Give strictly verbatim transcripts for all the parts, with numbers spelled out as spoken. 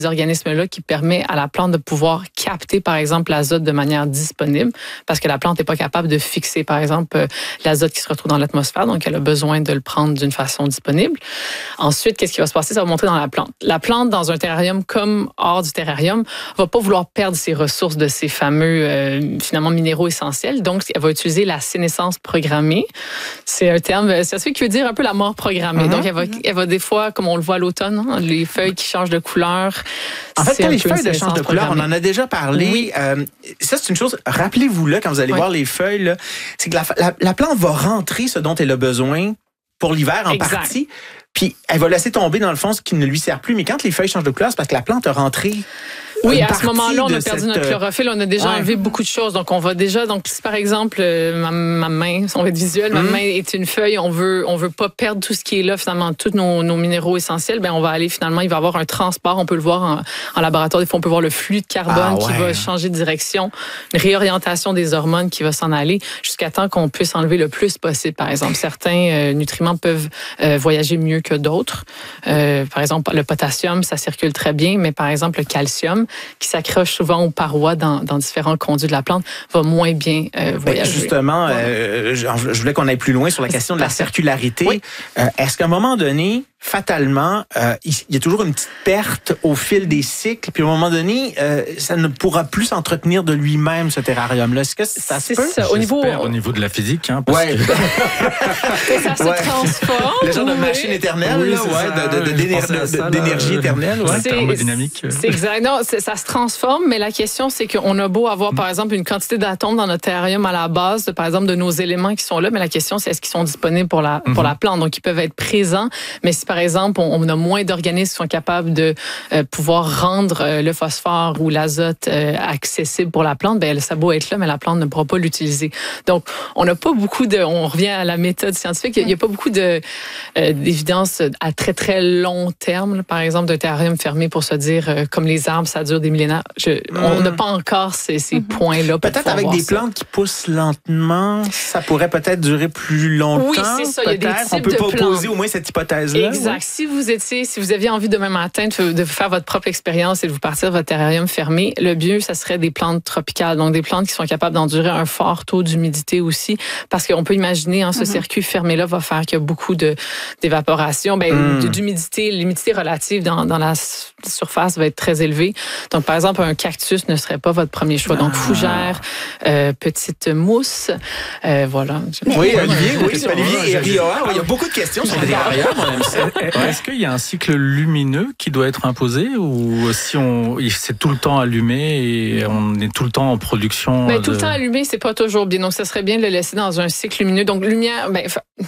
organismes-là qui permet à la plante de pouvoir capter, par exemple, l'azote de manière disponible, parce que la plante n'est pas capable de fixer, par exemple, l'azote qui se retrouve dans l'atmosphère, donc elle a besoin de le prendre d'une façon disponible. Ensuite, qu'est-ce qui va se passer? Ça va montrer dans la plante. La plante, dans un terrarium comme hors du terrarium, va pas vouloir perdre ses ressources de ces fameux, euh, finalement, minéraux essentiels, donc elle va utiliser la sénescence programmée. C'est un terme, c'est celui qui veut dire un peu la mort programmée. Mm-hmm. Donc, elle va, elle va des fois, comme on le voit à l'automne, hein, les feuilles qui changent de couleur. En fait, quand les feuilles de changent de couleur, on en a déjà parlé. Oui. Euh, ça, c'est une chose, rappelez-vous-le quand vous allez oui. voir les feuilles, là, c'est que la, la, la plante va rentrer ce dont elle a besoin pour l'hiver en exact. Partie, puis elle va laisser tomber dans le fond ce qui ne lui sert plus. Mais quand les feuilles changent de couleur, c'est parce que la plante a rentré. Oui, à ce moment-là, on a perdu cette... notre chlorophylle, on a déjà ouais. enlevé beaucoup de choses. Donc, on va déjà, donc, si par exemple, ma, ma main, si on veut être visuel, ma mm. main est une feuille, on veut, on veut pas perdre tout ce qui est là, finalement, tous nos, nos minéraux essentiels, ben, on va aller finalement, il va y avoir un transport, on peut le voir en, en laboratoire, des fois, on peut voir le flux de carbone ah, ouais. qui va changer de direction, une réorientation des hormones qui va s'en aller, jusqu'à temps qu'on puisse enlever le plus possible. Par exemple, certains euh, nutriments peuvent euh, voyager mieux que d'autres. Euh, par exemple, le potassium, ça circule très bien, mais par exemple, le calcium, qui s'accroche souvent aux parois dans, dans différents conduits de la plante, va moins bien euh, voyager. Ben justement, voilà. euh, je, je voulais qu'on aille plus loin sur la question de la circularité. Oui. Euh, est-ce qu'à un moment donné, fatalement, euh, il y a toujours une petite perte au fil des cycles, puis à un moment donné, euh, ça ne pourra plus s'entretenir de lui-même, ce terrarium-là. Est-ce que ça se peut? Ça, au niveau, au niveau de la physique, hein, parce ouais. que ça se ouais. transforme. Le genre de machine éternelle, oui, là, ouais, de, de, de, d'énergie, de, d'énergie éternelle. Ouais. C'est, thermodynamique. C'est exact. Non, c'est, ça se transforme, mais la question, c'est qu'on a beau avoir, par exemple, une quantité d'atomes dans notre terrarium à la base, de, par exemple, de nos éléments qui sont là, mais la question, c'est est-ce qu'ils sont disponibles pour la, mm-hmm. pour la plante? Donc, ils peuvent être présents, mais si, par exemple, on, on a moins d'organismes qui sont capables de euh, pouvoir rendre euh, le phosphore ou l'azote euh, accessible pour la plante, ben ça beau être là, mais la plante ne pourra pas l'utiliser. Donc, on n'a pas beaucoup de... On revient à la méthode scientifique. Il n'y a pas beaucoup de, euh, d'évidence à très, très long terme, là, par exemple, d'un terrarium fermé pour se dire, euh, comme les arbres, ça dure des millénaires. Je, mm. On n'a pas encore ces, ces mm-hmm. points-là. Peut-être avec des ça. plantes qui poussent lentement, ça pourrait peut-être durer plus longtemps. Oui, c'est ça. Il y a des types on peut de pas plantes. Poser au moins cette hypothèse-là. Exact. Ouais. Si vous étiez, si vous aviez envie demain matin de, de faire votre propre expérience et de vous partir de votre terrarium fermé, le mieux, ça serait des plantes tropicales. Donc, des plantes qui sont capables d'endurer un fort taux d'humidité aussi. Parce qu'on peut imaginer, hein, ce mm-hmm. circuit fermé-là va faire qu'il y a beaucoup de, d'évaporation, ben, mm. d'humidité. L'humidité relative dans, dans la surface va être très élevée. Donc, par exemple, un cactus ne serait pas votre premier choix. Donc, fougère, euh, petite mousse, euh, voilà. Mais oui, Olivier, oui, c'est Olivier et Rioa. Il y a beaucoup de questions sur les terrariums. Est-ce qu'il y a un cycle lumineux qui doit être imposé ou si on, c'est tout le temps allumé et on est tout le temps en production? Ben, de... Tout le temps allumé, c'est pas toujours bien. Donc, ça serait bien de le laisser dans un cycle lumineux. Donc, lumière, ben,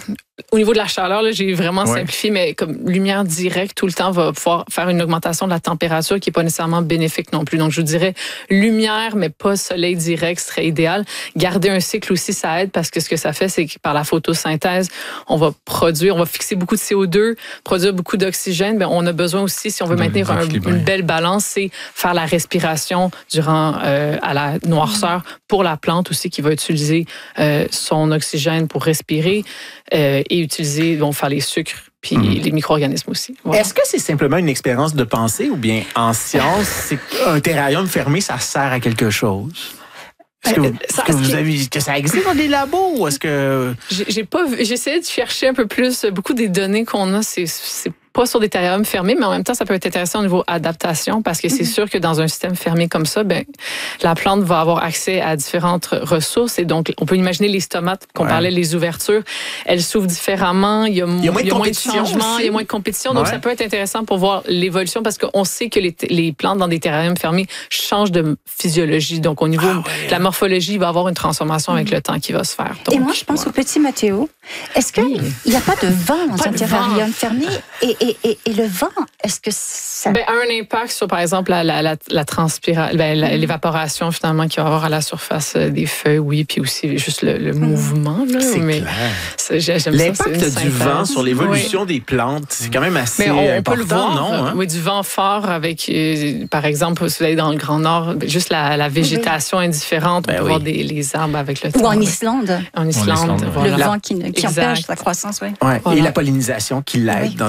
au niveau de la chaleur, là, j'ai vraiment ouais. simplifié, mais comme lumière directe tout le temps va pouvoir faire une augmentation de la température qui n'est pas nécessairement bénéfique non plus. Donc, je vous dirais lumière, mais pas soleil direct serait idéal. Garder un cycle aussi, ça aide parce que ce que ça fait, c'est que par la photosynthèse, on va produire, on va fixer beaucoup de C O deux, produire beaucoup d'oxygène. Ben, on a besoin aussi, si on veut maintenir un, une belle balance, c'est faire la respiration durant euh, à la noirceur pour la plante aussi qui va utiliser euh, son oxygène pour respirer euh, et utiliser, bon, faire les sucres puis mmh. les micro-organismes aussi. Voilà. Est-ce que c'est simplement une expérience de pensée ou bien en science, c'est qu'un terrarium fermé, ça sert à quelque chose? Est-ce que, vous, ça, est-ce que vous avez, est-ce que ça existe dans des labos ou est-ce que... J'ai, j'ai pas vu, j'ai essayé de chercher un peu plus, beaucoup des données qu'on a, c'est, c'est pas sur des terrariums fermés, mais en même temps, ça peut être intéressant au niveau adaptation parce que c'est mm-hmm. sûr que dans un système fermé comme ça, ben, la plante va avoir accès à différentes ressources et donc, on peut imaginer les stomates qu'on ouais. parlait, les ouvertures, elles s'ouvrent différemment, il y a, il y a moins, de, il y a moins de changements, il y a moins de compétition, donc ouais. ça peut être intéressant pour voir l'évolution parce qu'on sait que les, les plantes dans des terrariums fermés changent de physiologie, donc au niveau ah ouais. de la morphologie, il va y avoir une transformation avec mm-hmm. le temps qui va se faire. Donc, et moi, je pense ouais. au petit Mathéo. Est-ce qu'il oui. n'y a pas de vent dans pas un terrarium fermé et Et, et, et le vent, est-ce que ça... Ben, un impact sur, par exemple, la, la, la, la transpiration, ben, la, l'évaporation, finalement, qu'il va y avoir à la surface des feuilles, oui, puis aussi juste le, le mouvement. Là, c'est mais clair. C'est, j'aime L'impact ça, du vent sur l'évolution oui. des plantes, c'est quand même assez mais on, on important, peut le voir, non? Hein? Oui, du vent fort avec, euh, par exemple, si vous allez dans le Grand Nord, juste la, la végétation oui. indifférente, ben on peut oui. voir des, les arbres avec le temps. Ou en Islande. En Islande, voilà. Le vent qui, qui empêche la croissance, oui. Ouais. Voilà. Et la pollinisation qui l'aide oui. dans, dans certains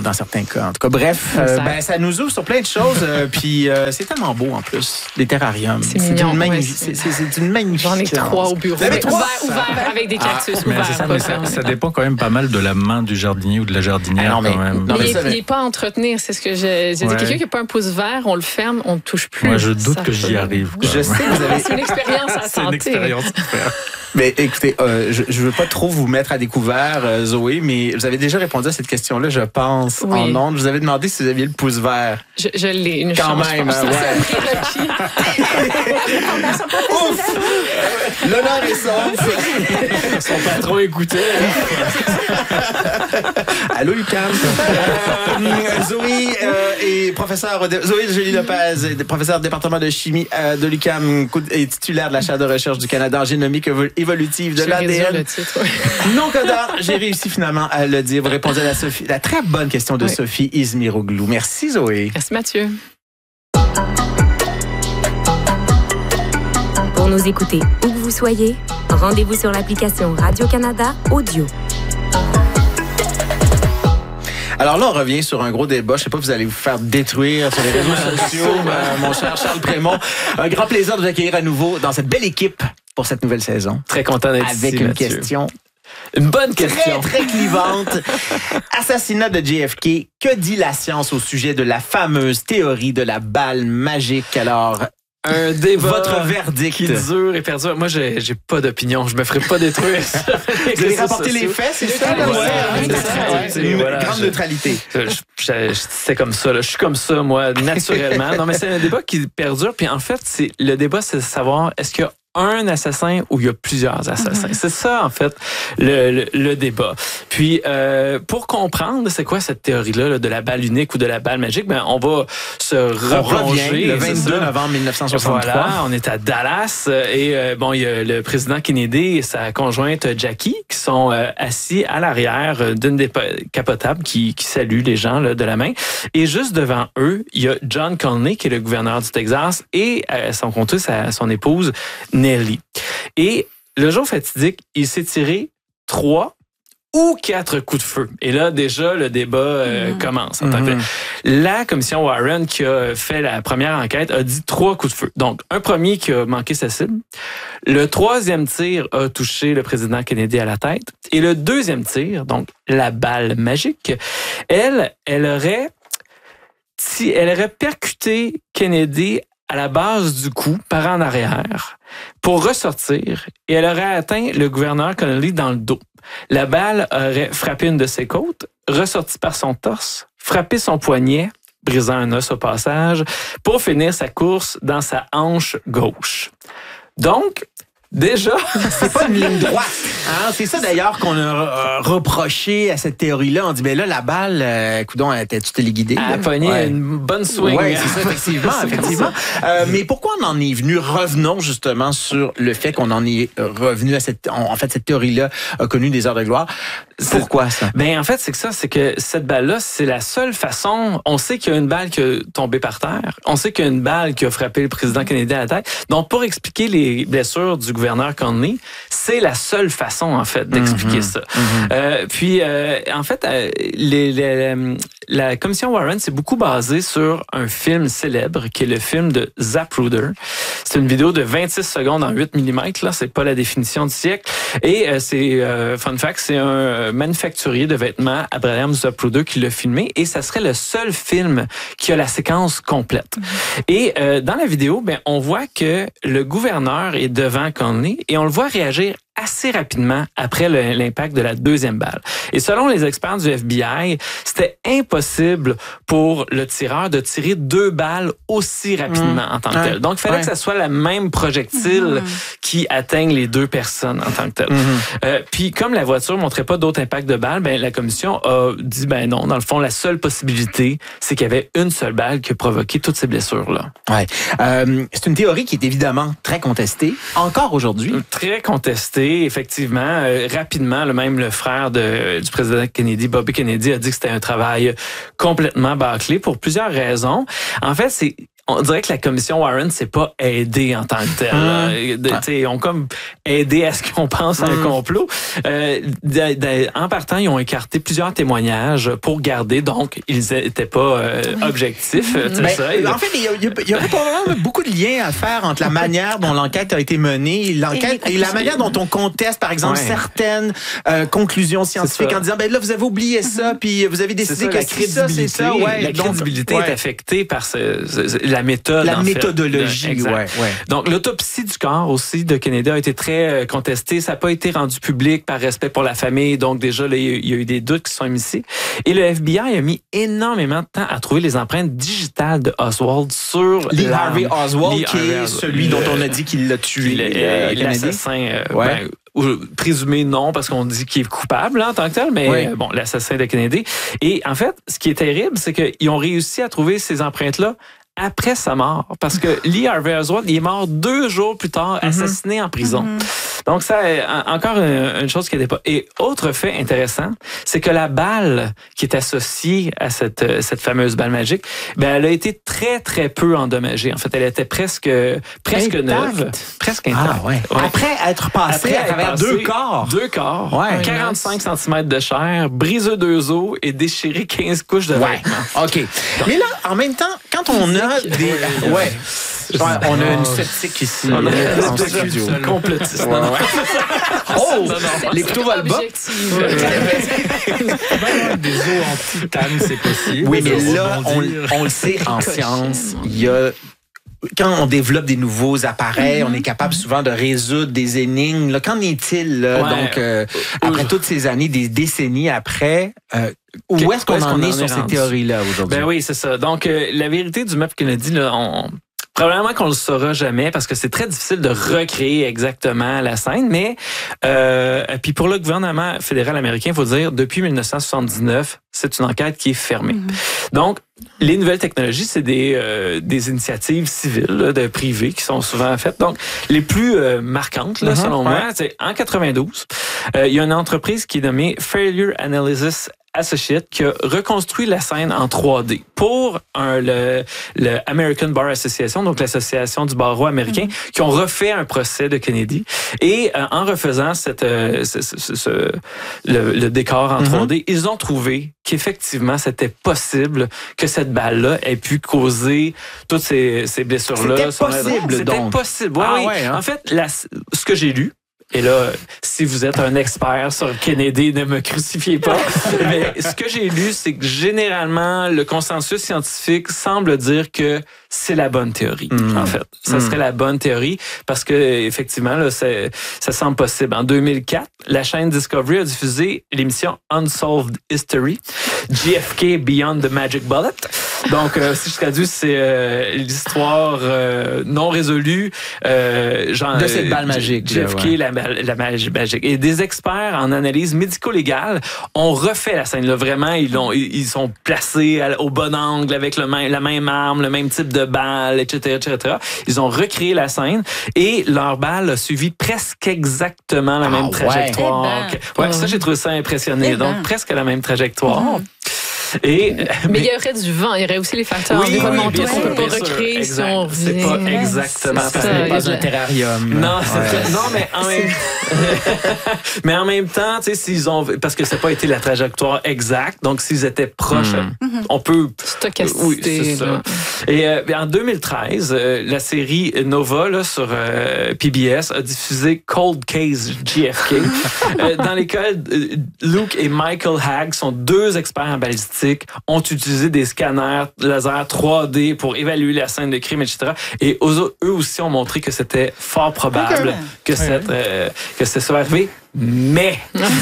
cas. En tout cas, bref, euh, ben, ça nous ouvre sur plein de choses. euh, puis euh, c'est tellement beau en plus, les terrariums. C'est mignon. Une magnifique, Ouais, c'est, c'est, c'est une magnifique. J'en ai trois au bureau. Vous avez trois? Ouvert, ouvert avec des cactus. Ah, ouvert, ça, pas ça, ça dépend quand même pas mal de la main du jardinier ou de la jardinière. Ah non, mais, quand même. non, mais mais ça, il n'est pas à entretenir, c'est ce que j'ai, j'ai ouais. dit. Quelqu'un qui n'a pas un pouce vert, on le ferme, on ne touche plus. Moi, je doute ça que j'y arrive. Quoi. Je sais que vous avez... C'est une expérience à C'est tenter. une expérience à faire. Mais écoutez, euh, je ne veux pas trop vous mettre à découvert, euh, Zoé, mais vous avez déjà répondu à cette question-là, je pense, oui. en ondes. Je vous avais demandé si vous aviez le pouce vert. Je, je l'ai, une Quand chance, même, je pense. hein, Ça, ouais. c'est un prérequis. Ouf! L'honneur est sauf. Son patron écoutait. Allô, Lucam. Euh, Zoé euh, est professeure de, Zoé Julie Lopez, professeure du département de chimie euh, de l'U Q A M et titulaire de la chaire de recherche du Canada en génomique évolutive de Je vais l'A D réduire N. le titre, ouais. Non, Coda, j'ai réussi finalement à le dire. Vous répondez à la, Sophie, la très bonne question de oui. Sophie Izmiroglou. Merci, Zoé. Merci, Mathieu. Pour nous écouter où que vous soyez, rendez-vous sur l'application Radio-Canada Audio. Alors là, on revient sur un gros débat. Je sais pas, vous allez vous faire détruire sur les réseaux sociaux, euh, mon cher Charles Prémont. Un grand plaisir de vous accueillir à nouveau dans cette belle équipe pour cette nouvelle saison. Très content d'être Avec ici, une Mathieu. question Une bonne question. très, très clivante. Assassinat de J F K. Que dit la science au sujet de la fameuse théorie de la balle magique? Alors, Un débat votre verdict. qui dure et perdure. Moi, j'ai, j'ai pas d'opinion. Je me ferai pas détruire. Vous allez rapporter les faits, c'est ça? Ouais, Ouais, ouais, c'est ouais, ça, ouais. ouais. C'est une Voilà, grande je- neutralité. Je, je- je- c'est comme ça. Là. Je suis comme ça, moi, naturellement. Non, mais c'est un débat qui perdure. Puis en fait, c'est le débat, c'est de savoir est-ce qu'il y a un assassin ou il y a plusieurs assassins. Mm-hmm. C'est ça, en fait, le, le, le débat. Puis, euh, pour comprendre c'est quoi cette théorie-là là, de la balle unique ou de la balle magique, ben, on va se On replonger. revient le c'est vingt-deux ça. novembre mille neuf cent soixante-trois. Voilà, on est à Dallas et euh, bon, il y a le président Kennedy et sa conjointe Jackie qui sont euh, assis à l'arrière d'une décapotable qui, qui salue les gens là, de la main. Et juste devant eux, il y a John Connally qui est le gouverneur du Texas et euh, son comté, sa, son épouse Nellie. Et le jour fatidique, il s'est tiré trois ou quatre coups de feu. Et là, déjà, le débat euh, mmh. commence. En tant que tel. La commission Warren, qui a fait la première enquête, a dit trois coups de feu. Donc, un premier qui a manqué sa cible. Le troisième tir a touché le président Kennedy à la tête. Et le deuxième tir, donc la balle magique, elle, elle aurait, elle aurait percuté Kennedy à la base du cou, par en arrière, pour ressortir, et elle aurait atteint le gouverneur Connally dans le dos. La balle aurait frappé une de ses côtes, ressorti par son torse, frappé son poignet, brisant un os au passage, pour finir sa course dans sa hanche gauche. Donc, déjà, c'est pas une ligne droite. Hein? C'est ça d'ailleurs qu'on a euh, reproché à cette théorie-là. On dit, ben là, la balle, euh, coudonc, t'es-tu téléguidé? Elle a pogné ouais. une bonne swing. Oui, c'est ça, effectivement. effectivement. Euh, mais pourquoi on en est venu? Revenons justement sur le fait qu'on en est revenu à cette... En fait, cette théorie-là a connu des heures de gloire. Pourquoi ça? Ben en fait, c'est que ça, c'est que cette balle-là, c'est la seule façon... On sait qu'il y a une balle qui a tombé par terre. On sait qu'il y a une balle qui a frappé le président Kennedy à la tête. Donc, pour expliquer les blessures du gouverneur Connally, c'est la seule façon, en fait, d'expliquer mm-hmm. ça. Mm-hmm. Euh, puis, euh, en fait, euh, les, les, la commission Warren s'est beaucoup basée sur un film célèbre, qui est le film de Zapruder. C'est une vidéo de vingt-six secondes en huit millimètres, là, c'est pas la définition du siècle. Et euh, c'est, euh, fun fact, c'est un manufacturier de vêtements, Abraham Zapruder, qui l'a filmé, et ça serait le seul film qui a la séquence complète. Mm-hmm. Et euh, dans la vidéo, ben, on voit que le gouverneur est devant Connally, et on le voit réagir assez rapidement après le, l'impact de la deuxième balle. Et selon les experts du F B I, c'était impossible pour le tireur de tirer deux balles aussi rapidement mmh. en tant que tel. Donc, il fallait ouais. que ça soit la même projectile mmh. qui atteigne les deux personnes en tant que tel. Mmh. Euh, puis, comme la voiture montrait pas d'autres impacts de balles, ben, la commission a dit, ben non, dans le fond, la seule possibilité, c'est qu'il y avait une seule balle qui a provoqué toutes ces blessures-là. Ouais. Euh, c'est une théorie qui est évidemment très contestée, encore aujourd'hui. Très contestée. Effectivement, euh, rapidement, le même le frère de, du président Kennedy, Bobby Kennedy, a dit que c'était un travail complètement bâclé pour plusieurs raisons. En fait, c'est on dirait que la commission Warren s'est pas aidée en tant que telle. Mmh. De, ah. Ils ont comme aidé à ce qu'on pense à un mmh. complot. Euh, de, de, en partant, ils ont écarté plusieurs témoignages pour garder, donc ils étaient pas euh, objectifs. Mmh. Ben, ça. En fait, il y a, il y a probablement beaucoup de liens à faire entre la manière dont l'enquête a été menée, l'enquête et, et la manière dont on conteste, par exemple, ouais. certaines euh, conclusions scientifiques en disant, ben là, vous avez oublié ça, mmh. puis vous avez décidé que c'est ça, c'est ça. Ouais, la donc, crédibilité ouais. est affectée par ce, ce, la méthode. La en méthodologie, fait. ouais, ouais. Donc, l'autopsie du corps aussi de Kennedy a été très contestée. Ça n'a pas été rendu public par respect pour la famille. Donc, déjà, là, il y a eu des doutes qui sont émis. Et le F B I a mis énormément de temps à trouver les empreintes digitales de Oswald sur Lee Harvey Oswald, Lee qui Harvey est Oswald. celui dont on a dit qu'il l'a tué. L'assassin, euh, ouais. ben, ou, présumé non, parce qu'on dit qu'il est coupable là, en tant que tel, mais oui. bon, l'assassin de Kennedy. Et en fait, ce qui est terrible, c'est qu'ils ont réussi à trouver ces empreintes-là après sa mort. Parce que Lee Harvey Oswald, il est mort deux jours plus tard, mm-hmm. assassiné en prison. Mm-hmm. Donc, ça, encore une, une chose qui n'était pas. Et autre fait intéressant, c'est que la balle qui est associée à cette, cette fameuse balle magique, ben, elle a été très, très peu endommagée. En fait, elle était presque, presque intact. neuve. Presque intacte. Ah, ouais. Ouais. Après être passé à travers deux corps. Deux corps. Ouais. quarante-cinq centimètres de chair, brisé deux os et déchiré quinze couches de ouais. vêtements. OK. Mais là, en même temps, quand on a des... Ouais. ouais. On a une sceptique ici. On a en studio. Complotiste. Ouais, ouais. Oh! Non, non, les couteaux volent bas. Des os en titane, c'est possible. Oui, mais là, on, on le sait en science, il y a... Quand on développe des nouveaux appareils, mm-hmm. on est capable souvent de résoudre des énigmes. Là, qu'en est-il? Là? Ouais. Donc, euh, après toutes ces années, des décennies après, euh, où est-ce qu'on est en est, est sur ces théories-là aujourd'hui? Ben oui, c'est ça. Donc, euh, la vérité du meurtre Kennedy, là, on... Probablement qu'on le saura jamais parce que c'est très difficile de recréer exactement la scène, mais euh, puis pour le gouvernement fédéral américain, il faut dire depuis dix-neuf cent soixante-dix-neuf, c'est une enquête qui est fermée. Mmh. Donc les nouvelles technologies, c'est des euh, des initiatives civiles là, de privées qui sont souvent faites. Donc les plus euh, marquantes là, mmh, selon ouais. moi, c'est en quatre-vingt-douze, euh, il y a une entreprise qui est nommée Failure Analysis Associate qui a reconstruit la scène en trois D pour un, le, le American Bar Association, donc l'association du barreau américain, mm-hmm. qui ont refait un procès de Kennedy. Et euh, en refaisant cette, euh, ce, ce, ce, le, le décor en mm-hmm. trois D, ils ont trouvé qu'effectivement, c'était possible que cette balle-là ait pu causer toutes ces, ces blessures-là. C'était possible, C'était donc. possible, oui. Ah, oui. ouais, hein? En fait, la, ce que j'ai lu, et là, si vous êtes un expert sur Kennedy, ne me crucifiez pas. Mais ce que j'ai lu, c'est que généralement, le consensus scientifique semble dire que c'est la bonne théorie, mmh. en fait. Ça mmh. serait la bonne théorie parce que effectivement, là, c'est, ça semble possible. En deux mille quatre, la chaîne Discovery a diffusé l'émission Unsolved History, J F K Beyond the Magic Bullet. Donc, euh, si je traduis, c'est euh, l'histoire euh, non résolue euh, genre, de cette balle magique. J F K, ouais. la, la magie magique. Et des experts en analyse médico-légale ont refait la scène. Là. Vraiment, ils l'ont, ils sont placés au bon angle avec le même, la même arme, le même type de balle, et cetera, et cetera. Ils ont recréé la scène et leur balle a suivi presque exactement la ah, même trajectoire. Ouais, que, ouais, ça, j'ai trouvé ça impressionnant. Eh ben. Donc, presque la même trajectoire. Mm. Et, mais, mais il y aurait du vent, il y aurait aussi les facteurs oui, environnementaux qu'on ne peut pas recréer si on revient. C'est pas exactement ça. Ce n'est pas un terrarium. Non, c'est non mais en même mais en même temps, tu sais, s'ils ont parce que ça n'a pas été la trajectoire exacte, donc s'ils étaient proches, mm. on peut stochasticité. Oui, c'est ça. Et euh, en deux mille treize, euh, la série Nova là sur euh, P B S a diffusé Cold Case J F K, euh, dans lesquels euh, Luke et Michael Hagg sont deux experts en balistique, ont utilisé des scanners laser trois D pour évaluer la scène de crime, et cetera. Et eux aussi ont montré que c'était fort probable okay. que, cette, euh, que ça soit arrivé. Mais,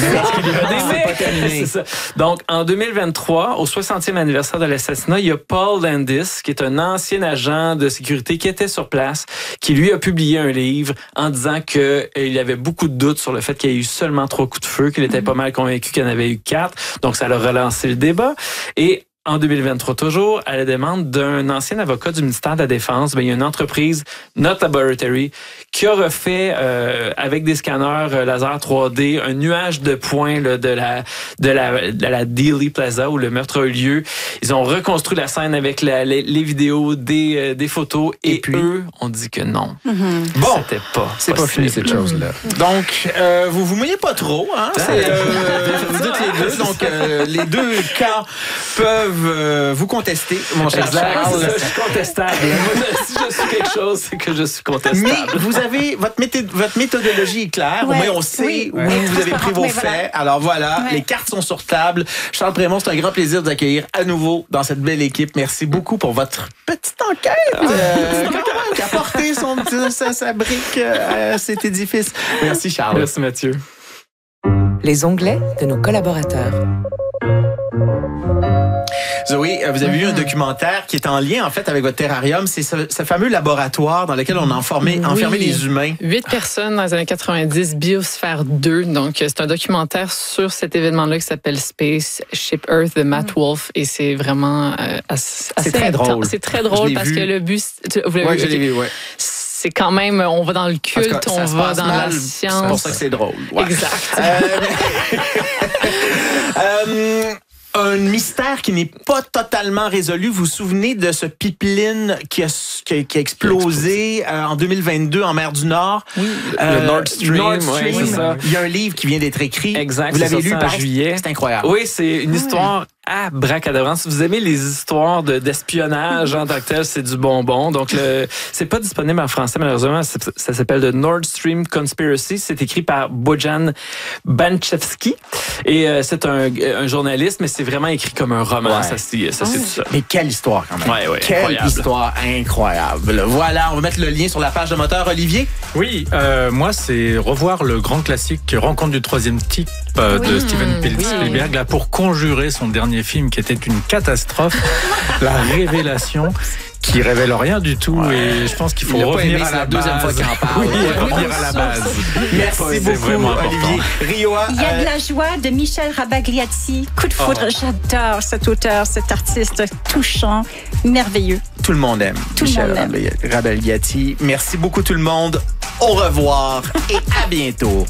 c'est ça. Donc, en deux mille vingt-trois, au soixantième anniversaire de l'assassinat, il y a Paul Landis, qui est un ancien agent de sécurité qui était sur place, qui lui a publié un livre en disant que il avait beaucoup de doutes sur le fait qu'il y ait eu seulement trois coups de feu, qu'il était mm-hmm. pas mal convaincu qu'il y en avait eu quatre. Donc, ça a relancé le débat. Et en deux mille vingt-trois, toujours à la demande d'un ancien avocat du ministère de la Défense, bien, il y a une entreprise, Not Laboratory, qui a refait euh, avec des scanners euh, laser trois D un nuage de points là, de la de la de la Dealey Plaza où le meurtre a eu lieu. Ils ont reconstruit la scène avec la, les, les vidéos, des euh, des photos, et, et puis, eux ont dit que non. Mm-hmm. Bon, c'était pas c'est pas fini cette chose-là. Donc, euh, vous vous mouillez pas trop, hein? C'est, euh, vous dites les deux, donc euh, les deux camps peuvent Euh, vous contester, mon cher Charles. Je suis contestable. Moi, si je suis quelque chose, c'est que je suis contestable. Mais vous avez votre, méthode, votre méthodologie est claire. Ouais. Au moins, on sait oui, où oui, vous avez pris vos faits. Voilà. Alors voilà, ouais. Les cartes sont sur table. Charles Prémont, c'est un grand plaisir de vous accueillir à nouveau dans cette belle équipe. Merci beaucoup pour votre petite enquête euh, qui a porté son, sa, sa brique à cet édifice. Merci, Charles. Merci, Mathieu. Les onglets de nos collaborateurs. Zoé, vous avez vu un documentaire qui est en lien, en fait, avec votre terrarium. C'est ce, ce fameux laboratoire dans lequel on a enfermé, oui. enfermé les humains. Huit personnes dans les années quatre-vingt-dix, Biosphère deux. Donc, c'est un documentaire sur cet événement-là qui s'appelle Spaceship Earth de Matt Wolf. Et c'est vraiment euh, assez C'est très intense. drôle. C'est très drôle parce vu. que le but... Vous l'avez ouais, vu? je l'ai vu, ouais. C'est quand même, on va dans le culte, cas, on va dans mal, la science. C'est pour ça que c'est drôle. Ouais. Exact. Euh, euh, un mystère qui n'est pas totalement résolu. Vous vous souvenez de ce pipeline qui a, qui a, qui a explosé euh, en deux mille vingt-deux en mer du Nord? Oui, euh, le Nord Stream. Nord Stream. Oui, c'est ça. Il y a un livre qui vient d'être écrit. Exact. Vous l'avez lu en juillet. C'est incroyable. Oui, c'est une histoire à bracadabrant. Si vous aimez les histoires de, d'espionnage en tant que tel, c'est du bonbon. Donc, le, c'est pas disponible en français, malheureusement. Ça, ça s'appelle The Nord Stream Conspiracy. C'est écrit par Bojan Banchevski. Et euh, c'est un, un journaliste, mais c'est vraiment écrit comme un roman. Ouais. Ça, c'est, ça, c'est tout ça. Mais quelle histoire, quand même. Ouais, ouais, quelle incroyable. histoire incroyable. Voilà, on va mettre le lien sur la page de Moteur. Olivier? Oui, euh, moi, c'est revoir le grand classique Rencontre du troisième type euh, oui, de Steven Spielberg, oui. là, pour conjurer son dernier film qui était une catastrophe, La Révélation, qui révèle rien du tout, ouais. et je pense qu'il faut revenir à la, la deuxième base. fois qu'il en parle. Oui, oui, revenir à la base. Merci beaucoup, Olivier. Rioa, il y a de la joie de Michel Rabagliati. Coup de foudre, oh. J'adore cet auteur, cet artiste touchant, merveilleux. Tout le monde aime tout Michel le monde aime. Rabagliati. Merci beaucoup tout le monde. Au revoir et à bientôt.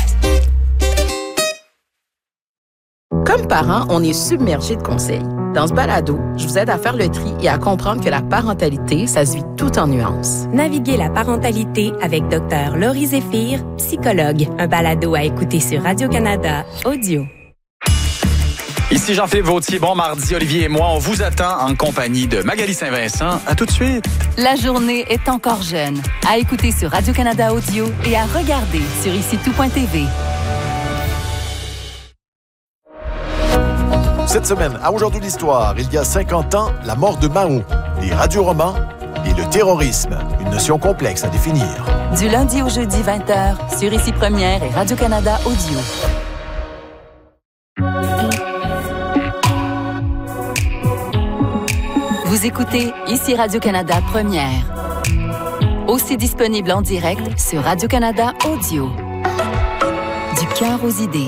Comme parents, on est submergé de conseils. Dans ce balado, je vous aide à faire le tri et à comprendre que la parentalité, ça se vit tout en nuances. Naviguez la parentalité avec Dr Laurie Zéphir, psychologue. Un balado à écouter sur Radio-Canada Audio. Ici Jean-Philippe Vautier. Bon mardi, Olivier et moi, on vous attend en compagnie de Magali Saint-Vincent. À tout de suite. La journée est encore jeune. À écouter sur Radio-Canada Audio et à regarder sur ici tout point t v. Cette semaine, à Aujourd'hui l'Histoire, il y a cinquante ans, la mort de Mao, les radioromans et le terrorisme, une notion complexe à définir. Du lundi au jeudi vingt heures, sur Ici Première et Radio-Canada Audio. Vous écoutez Ici Radio-Canada Première. Aussi disponible en direct sur Radio-Canada Audio. Du cœur aux idées.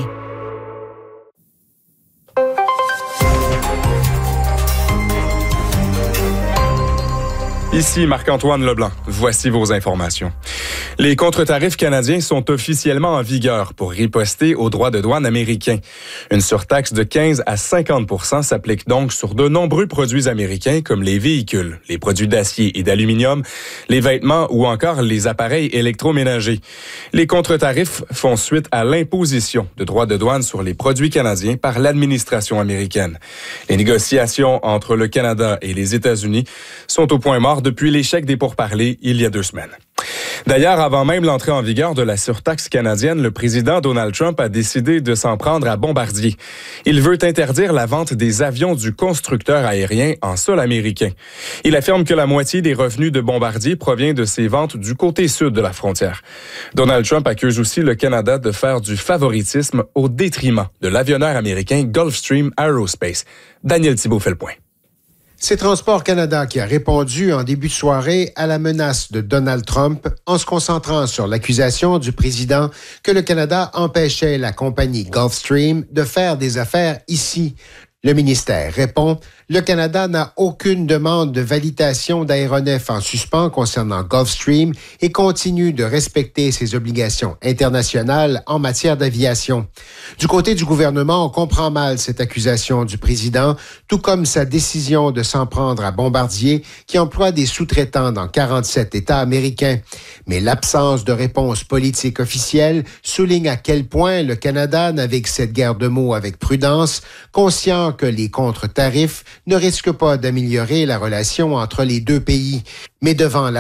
Ici Marc-Antoine Leblanc. Voici vos informations. Les contre-tarifs canadiens sont officiellement en vigueur pour riposter aux droits de douane américains. Une surtaxe de quinze à cinquante pour cent s'applique donc sur de nombreux produits américains comme les véhicules, les produits d'acier et d'aluminium, les vêtements ou encore les appareils électroménagers. Les contre-tarifs font suite à l'imposition de droits de douane sur les produits canadiens par l'administration américaine. Les négociations entre le Canada et les États-Unis sont au point mort depuis l'échec des pourparlers il y a deux semaines. D'ailleurs, avant même l'entrée en vigueur de la surtaxe canadienne, le président Donald Trump a décidé de s'en prendre à Bombardier. Il veut interdire la vente des avions du constructeur aérien en sol américain. Il affirme que la moitié des revenus de Bombardier provient de ses ventes du côté sud de la frontière. Donald Trump accuse aussi le Canada de faire du favoritisme au détriment de l'avionneur américain Gulfstream Aerospace. Daniel Thibault fait le point. C'est Transport Canada qui a répondu en début de soirée à la menace de Donald Trump en se concentrant sur l'accusation du président que le Canada empêchait la compagnie Gulfstream de faire des affaires ici. Le ministère répond, le Canada n'a aucune demande de validation d'aéronefs en suspens concernant Gulfstream et continue de respecter ses obligations internationales en matière d'aviation. Du côté du gouvernement, on comprend mal cette accusation du président, tout comme sa décision de s'en prendre à Bombardier, qui emploie des sous-traitants dans quarante-sept États américains. Mais l'absence de réponse politique officielle souligne à quel point le Canada navigue cette guerre de mots avec prudence, conscient que les contre-tarifs ne risquent pas d'améliorer la relation entre les deux pays. Mais devant la